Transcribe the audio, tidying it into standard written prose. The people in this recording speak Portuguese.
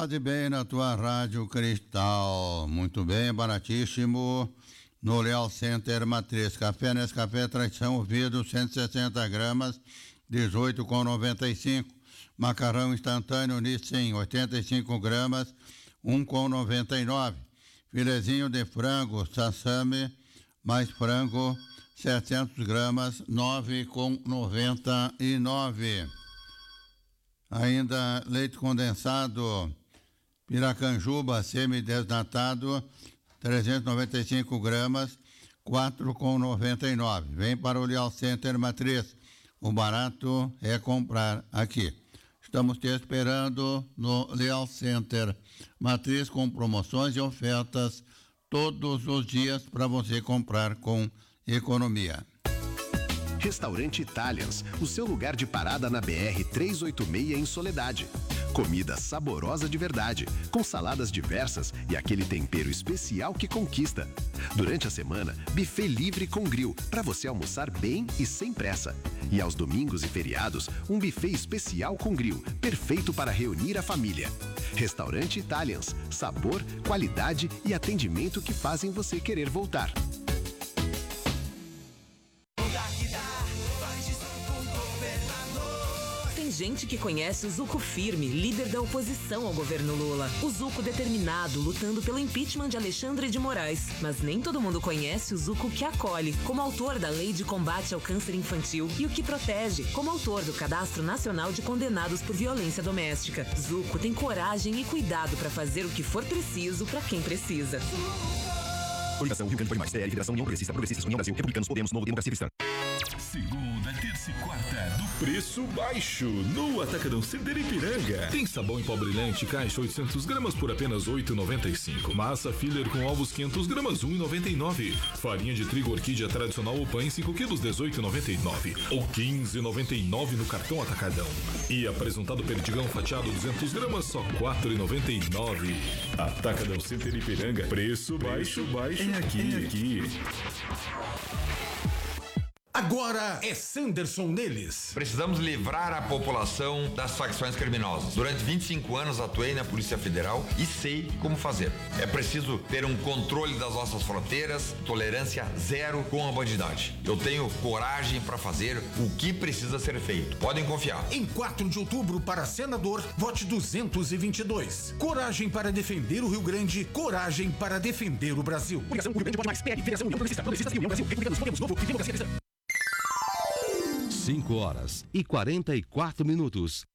Faz bem na tua Rádio Cristal. Muito bem, baratíssimo. No Leal Center Matriz. Café Nescafé Tradição Ouvido, 160 gramas, 18,95. Macarrão instantâneo Nissin, 85 gramas, 1,99. Filezinho de frango Sassami, mais frango, 700 gramas, 9,99. Ainda leite condensado Piracanjuba semidesnatado, 395 gramas, 4,99. Vem para o Leal Center Matriz. O barato é comprar aqui. Estamos te esperando no Leal Center Matriz com promoções e ofertas todos os dias para você comprar com economia. Restaurante Italians, o seu lugar de parada na BR 386 em Soledade. Comida saborosa de verdade, com saladas diversas e aquele tempero especial que conquista. Durante a semana, buffet livre com grill, para você almoçar bem e sem pressa. E aos domingos e feriados, um buffet especial com grill, perfeito para reunir a família. Restaurante Italians, sabor, qualidade e atendimento que fazem você querer voltar. Gente que conhece o Zucco firme, líder da oposição ao governo Lula. O Zucco determinado, lutando pelo impeachment de Alexandre de Moraes. Mas nem todo mundo conhece o Zucco que acolhe, como autor da Lei de Combate ao Câncer Infantil, e o que protege, como autor do Cadastro Nacional de Condenados por Violência Doméstica. Zucco tem coragem e cuidado para fazer o que for preciso para quem precisa. Coligação Rio Grande do Norte, PL, Federação União Progressista, Progressistas, União Brasil, Republicanos, Podemos, Novo Democracia Cristã. Segunda, terça e quarta do preço baixo no Atacadão Center Ipiranga. Tem sabão em pó brilhante caixa 800 gramas por apenas R$ 8,95. Massa filler com ovos 500 gramas R$ 1,99. Farinha de trigo orquídea tradicional ou pães 5 quilos R$ 18,99 ou R$ 15,99 no cartão Atacadão. E apresentado perdigão fatiado 200 gramas só R$ 4,99. Atacadão Center Ipiranga. Preço baixo, baixo é aqui. Agora é Sanderson neles. Precisamos livrar a população das facções criminosas. Durante 25 anos atuei na Polícia Federal e sei como fazer. É preciso ter um controle das nossas fronteiras, tolerância zero com a bandidagem. Eu tenho coragem para fazer o que precisa ser feito. Podem confiar. Em 4 de outubro, para senador, vote 222. Coragem para defender o Rio Grande, coragem para defender o Brasil. Coligação Rio Grande Vote Mais, PL, Federação União Progressista, Progressistas, União Brasil, Republicanos, Podemos, Novo e Democracia Cristã. 5 horas e 44 minutos.